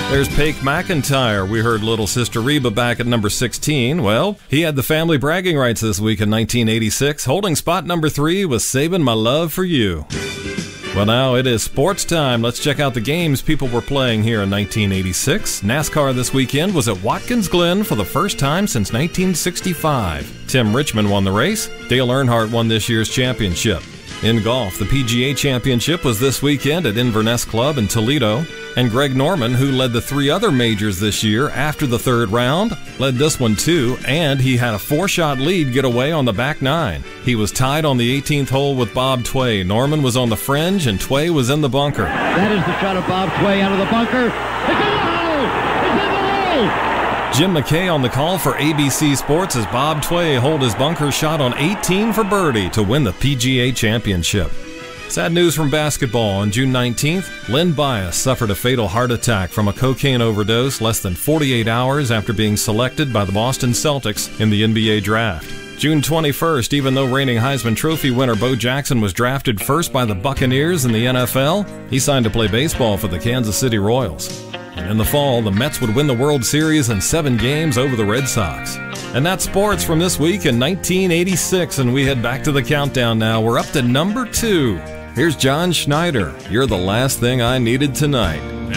There's Paik McIntyre. We heard Little Sister Reba back at number 16. Well, he had the family bragging rights this week in 1986. Holding spot number 3 was Saving My Love for You. Well, now it is sports time. Let's check out the games people were playing here in 1986. NASCAR this weekend was at Watkins Glen for the first time since 1965. Tim Richmond won the race. Dale Earnhardt won this year's championship. In golf, the PGA Championship was this weekend at Inverness Club in Toledo. And Greg Norman, who led the 3 other majors this year after the 3rd round, led this one too, and he had a 4-shot lead get away on the back 9. He was tied on the 18th hole with Bob Tway. Norman was on the fringe and Tway was in the bunker. That is the shot of Bob Tway out of the bunker. It's in the hole! It's in the hole! Jim McKay on the call for ABC Sports as Bob Tway holed his bunker shot on 18 for birdie to win the PGA Championship. Sad news from basketball. On June 19th, Len Bias suffered a fatal heart attack from a cocaine overdose less than 48 hours after being selected by the Boston Celtics in the NBA draft. June 21st, even though reigning Heisman Trophy winner Bo Jackson was drafted first by the Buccaneers in the NFL, he signed to play baseball for the Kansas City Royals. And in the fall, the Mets would win the World Series in 7 games over the Red Sox. And that's sports from this week in 1986, and we head back to the countdown now. We're up to number 2. Here's John Schneider, You're the Last Thing I Needed Tonight.